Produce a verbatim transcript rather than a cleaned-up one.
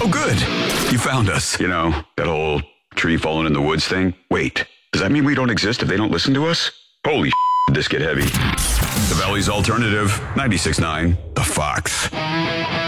Oh, good. You found us. You know, that whole tree falling in the woods thing? Wait, does that mean we don't exist if they don't listen to us? Holy did this get heavy. The Valley's Alternative, ninety-six point nine, The Fox.